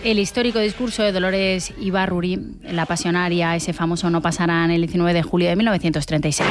el histórico discurso de Dolores Ibárruri, la pasionaria, ese famoso no pasarán, el 19 de julio de 1936.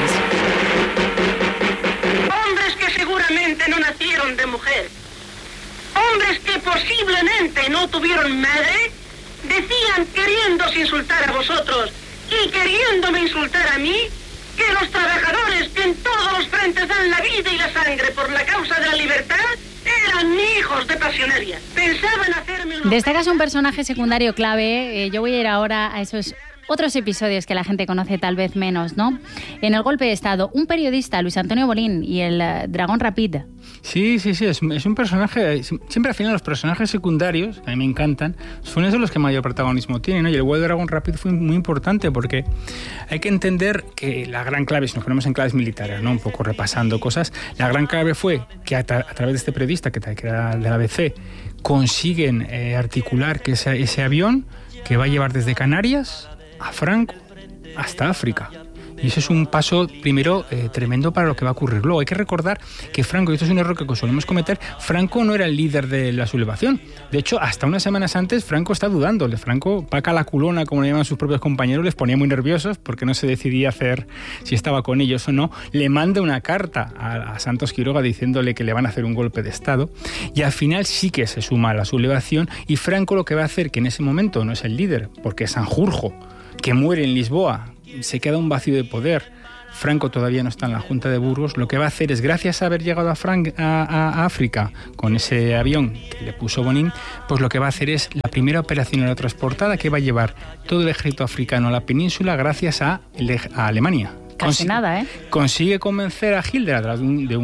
Hombres que seguramente no nacieron de mujer, hombres que posiblemente no tuvieron madre, decían, queriéndose insultar a vosotros y queriéndome insultar a mí, que los trabajadores que en todos los frentes dan la vida y la sangre por la causa de la libertad eran hijos de pasionaria. Pensaban hacerme un... Destacas un personaje secundario clave. Yo voy a ir ahora a esos otros episodios que la gente conoce tal vez menos, ¿no? En el golpe de Estado, un periodista, Luis Antonio Bolín, y el Dragón Rapid. Sí, es un personaje... Siempre al final los personajes secundarios, que a mí me encantan, son esos los que mayor protagonismo tienen, ¿no? Y el vuelo de Dragón Rapid fue muy importante porque hay que entender que la gran clave, si nos ponemos en claves militares, ¿no? Un poco repasando cosas, la gran clave fue que a través de este periodista, que era de la ABC, consiguen articular que ese avión que va a llevar desde Canarias a Franco hasta África. Y eso es un paso, primero, tremendo para lo que va a ocurrir luego. Hay que recordar que Franco, y esto es un error que solemos cometer, Franco no era el líder de la sublevación. De hecho, hasta unas semanas antes, Franco está dudando. Franco, paca la culona, como le llaman sus propios compañeros, les ponía muy nerviosos porque no se decidía hacer si estaba con ellos o no. Le manda una carta a Santos Quiroga diciéndole que le van a hacer un golpe de Estado. Y al final sí que se suma a la sublevación. Y Franco lo que va a hacer, que en ese momento no es el líder, porque es Sanjurjo, que muere en Lisboa, se queda un vacío de poder. Franco todavía no está en la Junta de Burgos. Lo que va a hacer es, gracias a haber llegado a África con ese avión que le puso Bonin, pues lo que va a hacer es la primera operación aerotransportada que va a llevar todo el ejército africano a la península gracias a Alemania. Casi nada, ¿eh? Consigue convencer a Hitler a través de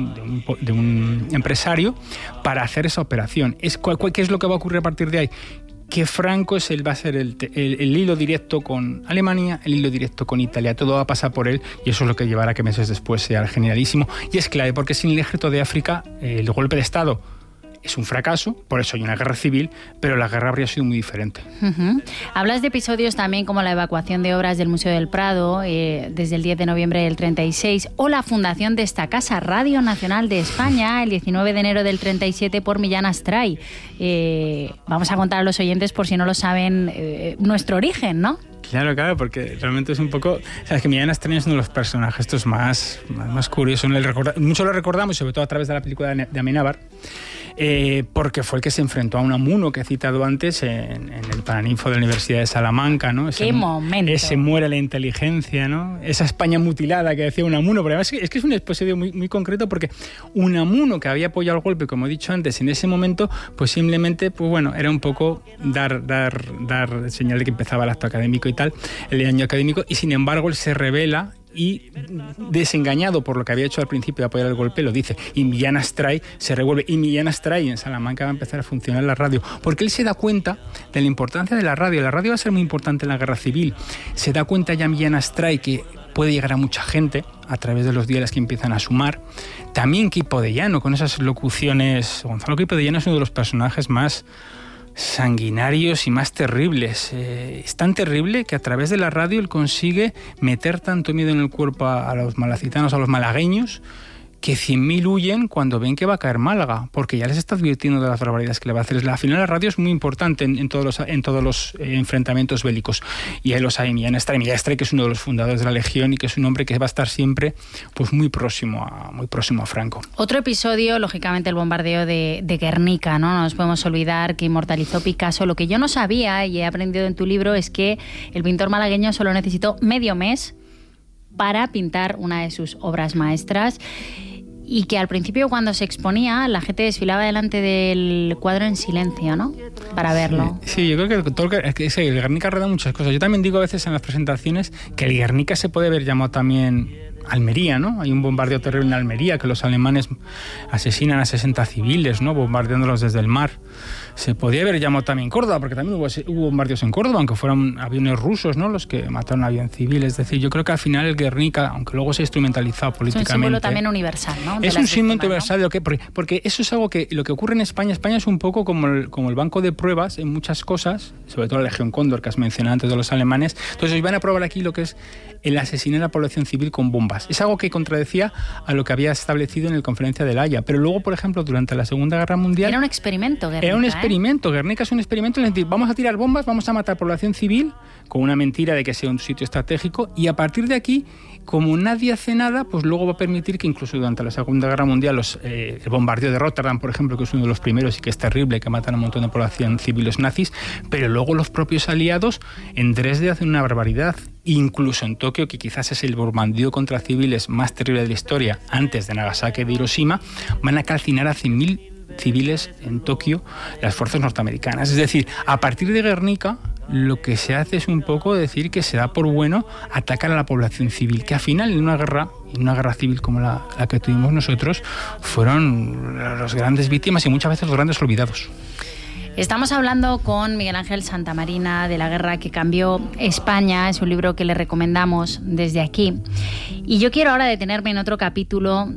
un empresario para hacer esa operación. ¿Qué es lo que va a ocurrir a partir de ahí? Que Franco va a ser el hilo directo con Alemania, el hilo directo con Italia. Todo va a pasar por él y eso es lo que llevará a que meses después sea el generalísimo. Y es clave porque sin el ejército de África el golpe de Estado es un fracaso, por eso hay una guerra civil, pero la guerra habría sido muy diferente. Uh-huh. Hablas de episodios también como la evacuación de obras del Museo del Prado desde el 10 de noviembre del 36 o la fundación de esta casa, Radio Nacional de España, el 19 de enero del 37 por Millán Astray. Vamos a contar a los oyentes, por si no lo saben, nuestro origen, ¿no? Claro, porque realmente es un poco... Sabes que Millán Astray es uno de los personajes estos más curiosos. Muchos lo recordamos, sobre todo a través de la película de Amenábar, porque fue el que se enfrentó a Unamuno, que he citado antes, en el Paraninfo de la Universidad de Salamanca, ¿no? ¡Qué momento! Ese muere la inteligencia, ¿no? Esa España mutilada que decía Unamuno. Pero además es que es un episodio muy concreto porque Unamuno, que había apoyado el golpe, como he dicho antes, en ese momento, pues simplemente, pues bueno, era un poco dar señal de que empezaba el acto académico y tal, el año académico, y sin embargo él se revela y, desengañado por lo que había hecho al principio de apoyar el golpe, lo dice. Y Millán Astray se revuelve. Y Millán Astray en Salamanca va a empezar a funcionar la radio. Porque él se da cuenta de la importancia de la radio. La radio va a ser muy importante en la guerra civil. Se da cuenta ya Millán Astray que puede llegar a mucha gente a través de los diales que empiezan a sumar. También Quipo de Llano, con esas locuciones. Gonzalo Quipo de Llano es uno de los personajes más sanguinarios y más terribles. Es tan terrible que a través de la radio él consigue meter tanto miedo en el cuerpo a los malacitanos, a los malagueños, que 100.000 huyen cuando ven que va a caer Málaga, porque ya les está advirtiendo de las barbaridades que le va a hacer. Al final la radio es muy importante en todos los enfrentamientos bélicos. Y ahí los hay. Millán Astray, que es uno de los fundadores de la Legión y que es un hombre que va a estar siempre pues muy próximo a Franco. Otro episodio, lógicamente, el bombardeo de Guernica, ¿no? No nos podemos olvidar que inmortalizó Picasso. Lo que yo no sabía y he aprendido en tu libro es que el pintor malagueño solo necesitó medio mes para pintar una de sus obras maestras. Y que al principio, cuando se exponía, la gente desfilaba delante del cuadro en silencio, ¿no? Para verlo. Sí, yo creo que el Guernica rueda muchas cosas. Yo también digo a veces en las presentaciones que el Guernica se puede ver llamado también Almería, ¿no? Hay un bombardeo terrible en Almería, que los alemanes asesinan a 60 civiles, ¿no? Bombardeándolos desde el mar. Se podía haber llamado también Córdoba, porque también hubo bombardeos en Córdoba, aunque fueran aviones rusos, ¿no? Los que mataron a avión civil. Es decir, yo creo que al final el Guernica, aunque luego se ha instrumentalizado políticamente... Es un símbolo también universal, ¿no? Es un símbolo universal, ¿no? Porque eso es algo que lo que ocurre en España. España es un poco como el banco de pruebas en muchas cosas, sobre todo la Legión Cóndor, que has mencionado antes, de los alemanes. Entonces, hoy van a probar aquí lo que es el asesinar a la población civil con bombas. bombas. Es algo que contradecía a lo que había establecido en la Conferencia de La Haya. Pero luego, por ejemplo, durante la Segunda Guerra Mundial... Era un experimento, Guernica. Era un experimento. Guernica es un experimento, es decir, vamos a tirar bombas, vamos a matar población civil, con una mentira de que sea un sitio estratégico, y a partir de aquí, como nadie hace nada, pues luego va a permitir que incluso durante la Segunda Guerra Mundial el bombardeo de Rotterdam, por ejemplo, que es uno de los primeros y que es terrible, que matan a un montón de población civil los nazis, pero luego los propios aliados en Dresde hacen una barbaridad. Incluso en Tokio, que quizás es el bombardeo contra civiles más terrible de la historia, antes de Nagasaki y de Hiroshima, van a calcinar a 100.000 civiles en Tokio las fuerzas norteamericanas. Es decir, a partir de Guernica, lo que se hace es un poco decir que se da por bueno atacar a la población civil, que al final en una guerra civil como la que tuvimos nosotros, fueron las grandes víctimas y muchas veces los grandes olvidados. Estamos hablando con Miguel Ángel Santamarina de La guerra que cambió España. Es un libro que le recomendamos desde aquí. Y yo quiero ahora detenerme en otro capítulo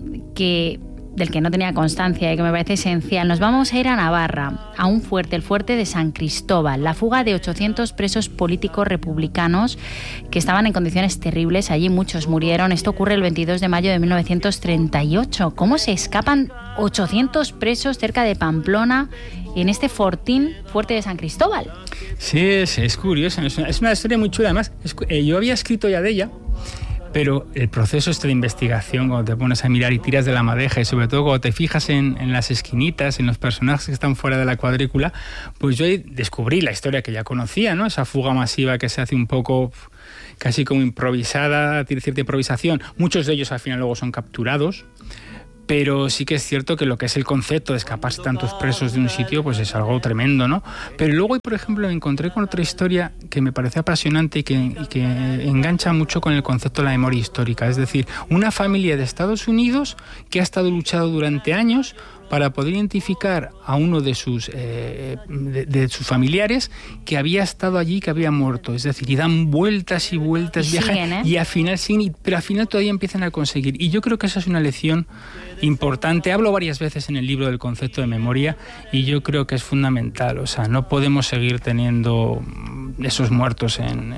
del que no tenía constancia y que me parece esencial. Nos vamos a ir a Navarra, a un fuerte, el fuerte de San Cristóbal, la fuga de 800 presos políticos republicanos que estaban en condiciones terribles. Allí muchos murieron. Esto ocurre el 22 de mayo de 1938. ¿Cómo se escapan 800 presos cerca de Pamplona en este fortín fuerte de San Cristóbal? Sí, es curioso. Es una historia muy chula. Además, yo había escrito ya de ella, pero el proceso de investigación, cuando te pones a mirar y tiras de la madeja, y sobre todo cuando te fijas en las esquinitas, en los personajes que están fuera de la cuadrícula, pues yo ahí descubrí la historia que ya conocía, ¿no? Esa fuga masiva que se hace un poco casi como improvisada, tiene cierta improvisación. Muchos de ellos al final luego son capturados. Pero sí que es cierto que lo que es el concepto de escaparse tantos presos de un sitio, pues es algo tremendo, ¿no? Pero luego, por ejemplo, me encontré con otra historia que me parece apasionante y que engancha mucho con el concepto de la memoria histórica. Es decir, una familia de Estados Unidos que ha estado luchando durante años para poder identificar a uno de sus familiares que había estado allí, que había muerto. Es decir, y dan vueltas y vueltas, viajan, y al final siguen, pero al final todavía empiezan a conseguir. Y yo creo que esa es una lección importante. Hablo varias veces en el libro del concepto de memoria y yo creo que es fundamental. O sea, no podemos seguir teniendo esos muertos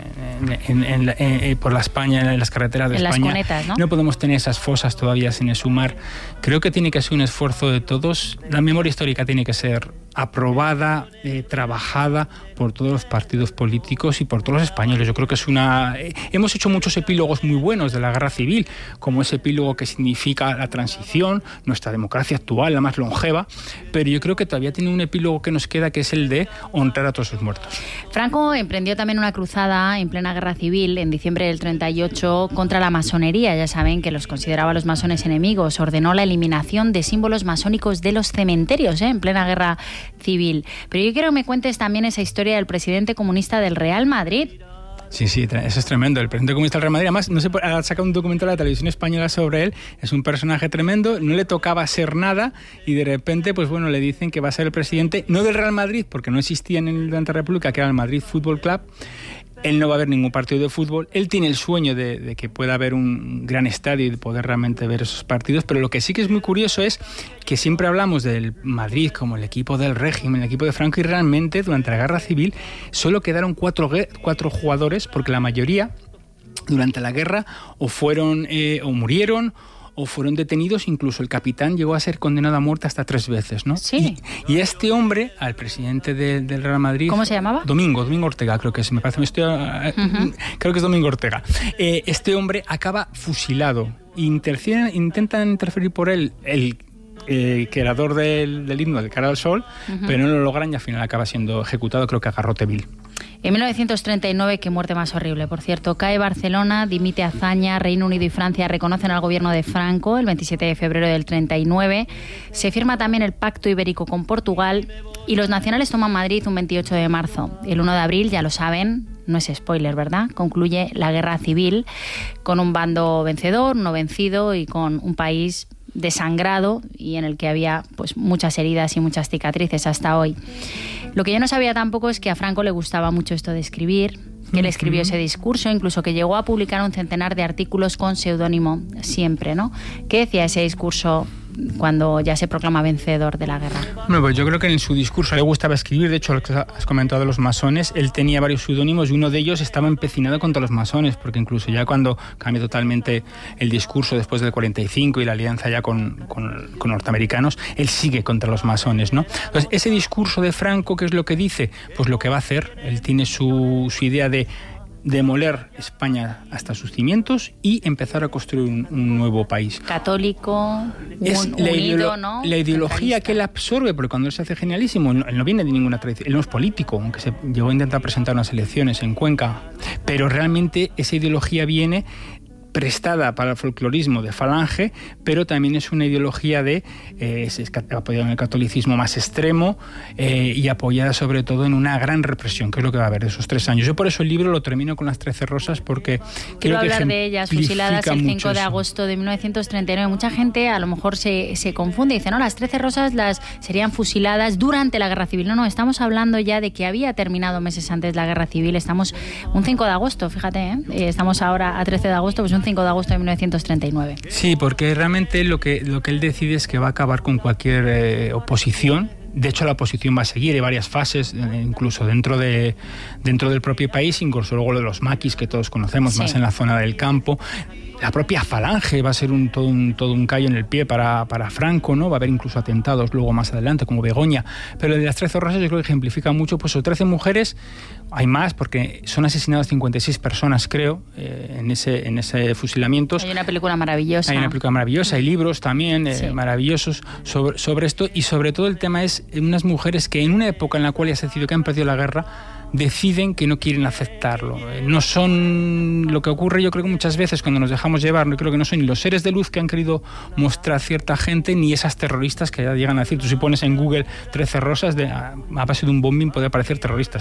por la España, en las carreteras de España. Las cunetas, ¿no? No podemos tener esas fosas todavía sin exhumar. Creo que tiene que ser un esfuerzo de todos. La memoria histórica tiene que ser aprobada, trabajada por todos los partidos políticos y por todos los españoles. Yo creo que hemos hecho muchos epílogos muy buenos de la guerra civil, como ese epílogo que significa la transición, nuestra democracia actual, la más longeva, pero yo creo que todavía tiene un epílogo que nos queda, que es el de honrar a todos sus muertos. Franco emprendió también una cruzada en plena guerra civil en diciembre del 38 contra la masonería. Ya saben que los consideraba a los masones enemigos. Ordenó la eliminación de símbolos masónicos de los cementerios en plena guerra civil. Pero yo quiero que me cuentes también esa historia del presidente comunista del Real Madrid. Sí, eso es tremendo. El presidente comunista del Real Madrid, además, no sé, ha sacado un documental de la televisión española sobre él. Es un personaje tremendo, no le tocaba ser nada y de repente, pues bueno, le dicen que va a ser el presidente, no del Real Madrid, porque no existía durante la República, que era el Madrid Fútbol Club. Él no va a ver ningún partido de fútbol. Él tiene el sueño de que pueda haber un gran estadio y de poder realmente ver esos partidos. Pero lo que sí que es muy curioso es que siempre hablamos del Madrid como el equipo del régimen, el equipo de Franco, y realmente durante la guerra civil solo quedaron cuatro jugadores, porque la mayoría durante la guerra o murieron o fueron detenidos. Incluso el capitán llegó a ser condenado a muerte hasta 3 veces, ¿no? Sí. Y este hombre, al presidente del Real Madrid... ¿Cómo se llamaba? Domingo Ortega, creo que es. Creo que es Domingo Ortega. Este hombre acaba fusilado. Intentan interferir por él el creador del himno del Cara al Sol, pero no lo logran y al final acaba siendo ejecutado, creo que a garrote vil. En 1939, qué muerte más horrible, por cierto, cae Barcelona, dimite Azaña, Reino Unido y Francia reconocen al gobierno de Franco el 27 de febrero del 39. Se firma también el Pacto Ibérico con Portugal y los nacionales toman Madrid un 28 de marzo. El 1 de abril, ya lo saben, no es spoiler, ¿verdad? Concluye la guerra civil con un bando vencedor, no vencido y con un país desangrado y en el que había pues muchas heridas y muchas cicatrices hasta hoy. Lo que yo no sabía tampoco es que a Franco le gustaba mucho esto de escribir, que él escribió ese discurso, incluso que llegó a publicar un centenar de artículos con seudónimo siempre, ¿no? ¿Qué decía ese discurso cuando ya se proclama vencedor de la guerra? Bueno, pues yo creo que en su discurso le gustaba escribir. De hecho, lo que has comentado de los masones, él tenía varios seudónimos y uno de ellos estaba empecinado contra los masones, porque incluso ya cuando cambia totalmente el discurso después del 45 y la alianza ya con norteamericanos, él sigue contra los masones, ¿no? Entonces, ese discurso de Franco, ¿qué es lo que dice? Pues lo que va a hacer. Él tiene su idea de demoler España hasta sus cimientos y empezar a construir un nuevo país. Católico, unido, ¿no? La ideología que él absorbe, porque cuando él se hace genialísimo, él no viene de ninguna tradición, él no es político, aunque se llegó a intentar presentar unas elecciones en Cuenca, pero realmente esa ideología viene prestada para el folclorismo de Falange, pero también es una ideología apoyada en el catolicismo más extremo y apoyada sobre todo en una gran represión, que es lo que va a haber de esos 3 años. Yo por eso el libro lo termino con las 13 rosas, porque quiero creo que hablar de ellas, fusiladas el 5 de agosto de 1939. Mucha gente a lo mejor se confunde y dice, no, las 13 rosas serían fusiladas durante la Guerra Civil. No, estamos hablando ya de que había terminado meses antes la Guerra Civil. Estamos un 5 de agosto, fíjate, estamos ahora a 13 de agosto, pues un 5 de agosto de 1939. Sí, porque realmente lo que él decide es que va a acabar con cualquier oposición. De hecho, la oposición va a seguir, hay varias fases, incluso dentro del propio país, incluso luego de los maquis que todos conocemos, más en la zona del campo. La propia Falange va a ser todo un callo en el pie para Franco, ¿no? Va a haber incluso atentados luego más adelante, como Begoña. Pero de las 13 rosas yo creo que ejemplifica mucho, pues 13 mujeres, hay más, porque son asesinadas 56 personas, creo, en ese fusilamiento. Hay una película maravillosa. Hay libros también maravillosos sobre esto, y sobre todo el tema es unas mujeres que en una época en la cual ya se ha decidido que han perdido la guerra, deciden que no quieren aceptarlo. No son lo que ocurre, yo creo que muchas veces cuando nos dejamos llevar, yo creo que no son ni los seres de luz que han querido mostrar cierta gente, ni esas terroristas que ya llegan a decir, tú si pones en Google 13 rosas, a base de un bombín puede aparecer terroristas.